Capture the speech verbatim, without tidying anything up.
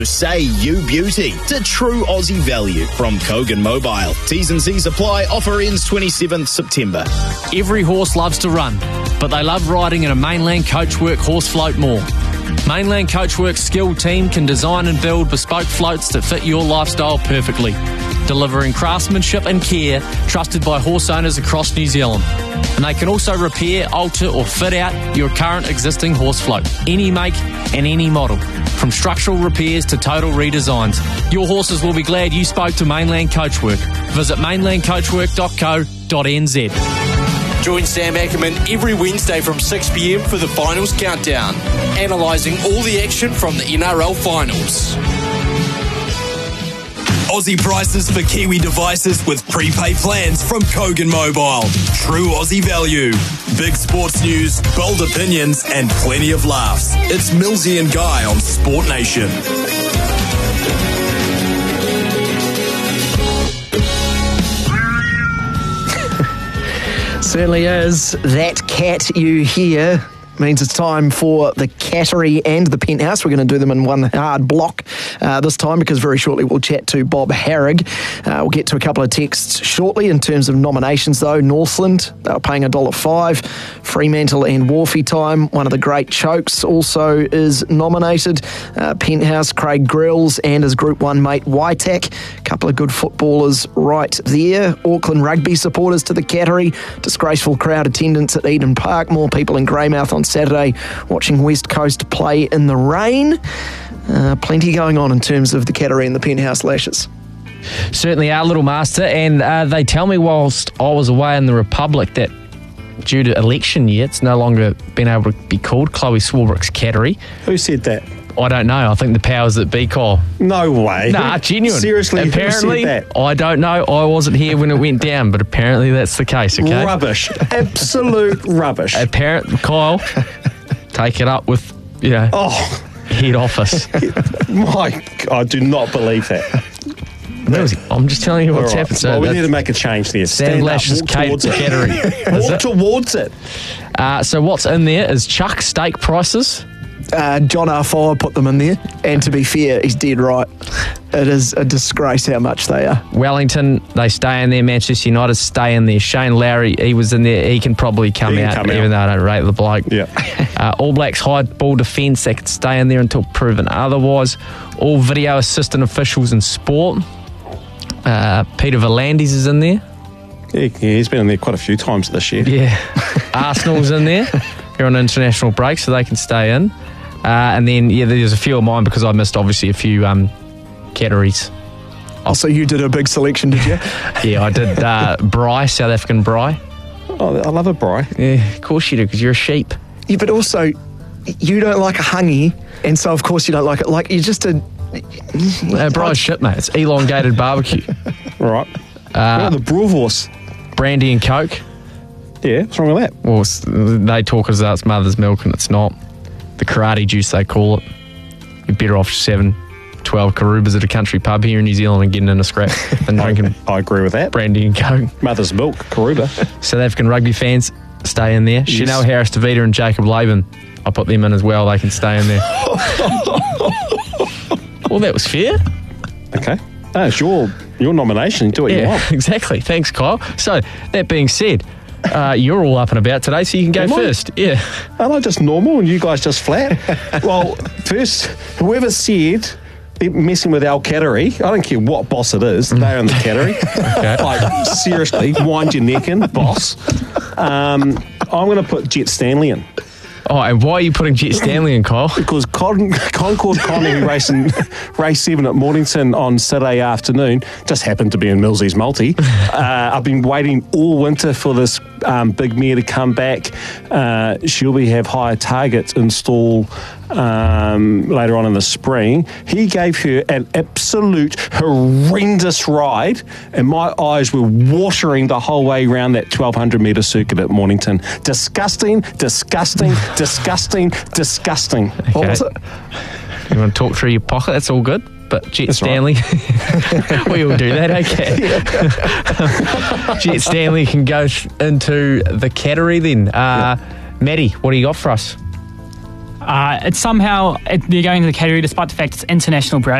Say you beauty to true Aussie value from Kogan Mobile. T's and C's apply. Offer ends twenty-seventh September. Every horse loves to run, but they love riding in a Mainland Coachwork horse float more. Mainland Coachwork's skilled team can design and build bespoke floats that fit your lifestyle perfectly, delivering craftsmanship and care trusted by horse owners across New Zealand. And they can also repair, alter or fit out your current existing horse float, any make and any model, from structural repairs to total redesigns. Your horses will be glad you spoke to Mainland Coachwork. Visit mainland coachwork dot co dot n z. Join Sam Ackerman every Wednesday from six p m for the finals countdown, analysing all the action from the N R L finals. Aussie prices for Kiwi devices with prepaid plans from Kogan Mobile. True Aussie value. Big sports news, bold opinions, and plenty of laughs. It's Millsy and Guy on Sport Nation. Certainly is. That cat you hear means it's time for the Cattery and the Penthouse. We're going to do them in one hard block uh, this time, because very shortly we'll chat to Bob Harrig. Uh, we'll get to a couple of texts shortly. In terms of nominations, though, Northland, they were paying one dollar five. Fremantle and Wharfie Time, one of the great chokes, also is nominated. Uh, Penthouse, Craig Grills and his Group one mate Waitak. A couple of good footballers right there. Auckland rugby supporters to the Cattery. Disgraceful crowd attendance at Eden Park. More people in Greymouth on Saturday watching West Coast play in the rain. Uh, plenty going on in terms of the Cattery and the Penthouse lashes. Certainly are, Little Master, and uh, they tell me whilst I was away in the Republic that due to election year, it's no longer been able to be called Chloe Swarbrick's Cattery. Who said that? I don't know. I think the powers that be, Kyle. No way. Nah, genuine. Seriously, apparently, who said that? I don't know. I wasn't here when it went down, but apparently that's the case, okay? Rubbish. Absolute rubbish. Apparent, Kyle, take it up with, you know, oh. head office. My, I do not believe that. I'm just telling you what's right. happened. So well, we need to make a change there. Stand Lash's towards it. Cattery. Walk towards it. Uh, so what's in there is Chuck steak prices. Uh, John R. Fire put them in there, and to be fair, he's dead right. It is a disgrace how much they are. Wellington, they stay in there. Manchester United stay in there. Shane Lowry, he was in there. He can probably come can out, come even out. though I don't rate the bloke. Yeah. uh, All Blacks high ball defence, they can stay in there until proven otherwise. All video assistant officials in sport. Uh, Peter Volandis is in there. Yeah, yeah, he's been in there quite a few times this year. Yeah. Arsenal's in there. They're on international break, so they can stay in. Uh, and then, yeah, there's a few of mine because I missed, obviously, a few um, Catteries. Oh, so you did a big selection, did you? Yeah, I did uh, Bry, South African Bry. Oh, I love a Bry. Yeah, of course you do, because you're a sheep. Yeah, but also, you don't like a hungy, and so, of course, you don't like it. Like, you're just a... Uh, Bry's shit, mate. It's elongated barbecue. Right. Uh, the Brewhorse. Brandy and Coke. Yeah, what's wrong with that? Well, they talk as though it's mother's milk, and it's not. The karate juice, they call it. You're better off seven, twelve Karubas at a country pub here in New Zealand and getting in a scrap than drinking I agree with that. brandy and Coke. Mother's milk, Karuba. South African rugby fans, stay in there. Yes. Chanel Harris-DeVita and Jacob Laban, I put them in as well. They can stay in there. Well, that was fair. Okay. No, it's your, your nomination. Do what yeah, you want. Exactly. Thanks, Kyle. So, that being said, Uh, you're all up and about today, so you can go Am first. I? Yeah. Aren't I just normal and you guys just flat? Well, first, whoever said they're messing with our Cattery, I don't care what boss it is, they're in the Cattery. Okay. Like, seriously, wind your neck in, boss. Um, I'm going to put Jet Stanley in. Oh, and why are you putting Jet Stanley in, Kyle? Because Con- Concord Connie, who raced in race seven at Mornington on Saturday afternoon, just happened to be in Millsy's multi. Uh, I've been waiting all winter for this um, big mare to come back. Uh, she'll be have higher targets installed um, later on in the spring. He gave her an absolute horrendous ride, and my eyes were watering the whole way around that twelve hundred metre circuit at Mornington. Disgusting, disgusting, disgusting, disgusting. Okay. What was it? You want to talk through your pocket? That's all good. But Jet That's Stanley, right. We all do that, okay? Jet Stanley can go th- into the Cattery then. Uh, yeah. Maddie, what do you got for us? Uh, it's somehow it, they're going to the category despite the fact it's international break.